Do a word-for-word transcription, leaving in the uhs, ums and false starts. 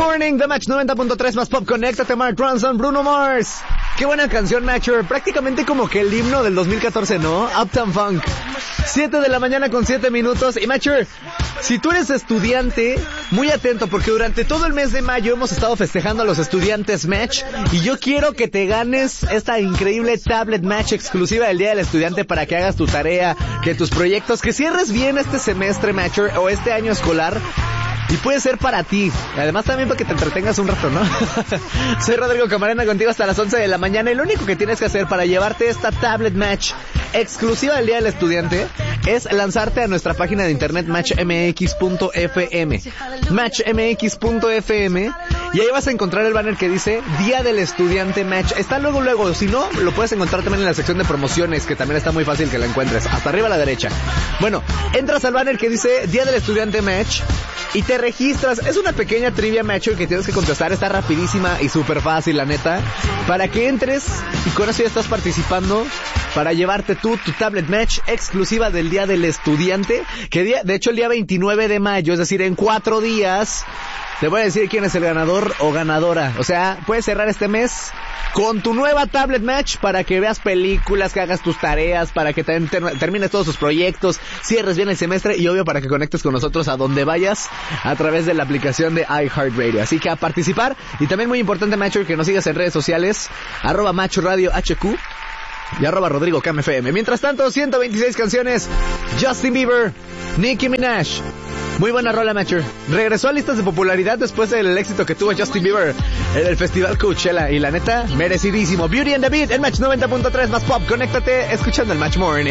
Morning, The Match noventa punto tres más pop. Conéctate, Mark Ronson, Bruno Mars. Qué buena canción, Matcher. Prácticamente como que el himno del dos mil catorce, ¿no? Uptown Funk. siete de la mañana con siete minutos. Y Matcher, si tú eres estudiante, muy atento, porque durante todo el mes de mayo hemos estado festejando a los estudiantes Match. Y yo quiero que te ganes esta increíble tablet Match exclusiva del Día del Estudiante para que hagas tu tarea, que tus proyectos, que cierres bien este semestre, Matcher, o este año escolar. Y puede ser para ti. Además también para que te entretengas un rato, ¿no? Soy Rodrigo Camarena, contigo hasta las once de la mañana. Y lo único que tienes que hacer para llevarte esta tablet Match exclusiva del Día del Estudiante es lanzarte a nuestra página de internet match m x punto f m. match m x punto f m. Y ahí vas a encontrar el banner que dice Día del Estudiante Match. Está luego, luego. Si no, lo puedes encontrar también en la sección de promociones, que también está muy fácil que la encuentres. Hasta arriba a la derecha. Bueno, entras al banner que dice Día del Estudiante Match y te registras. Es una pequeña trivia, Match, que tienes que contestar. Está rapidísima y súper fácil, la neta. Para que entres y con eso ya estás participando para llevarte tú tu tablet Match exclusiva del Día del Estudiante. Que día, de hecho el día veintinueve de mayo, es decir, en cuatro días, te voy a decir quién es el ganador o ganadora. O sea, puedes cerrar este mes con tu nueva tablet Match para que veas películas, que hagas tus tareas, para que te, ter, termines todos tus proyectos, cierres bien el semestre y obvio para que conectes con nosotros a donde vayas a través de la aplicación de iHeartRadio. Así que a participar. Y también muy importante, Match, que nos sigas en redes sociales, arroba Match Radio H Q y arroba Rodrigo Cam F M. Mientras tanto, ciento veintiséis canciones. Justin Bieber, Nicki Minaj. Muy buena rola, Matcher. Regresó a listas de popularidad después del éxito que tuvo Justin Bieber en el Festival Coachella. Y la neta, merecidísimo. Beauty and the Beat en Match noventa punto tres más pop. Conéctate escuchando el Match Morning.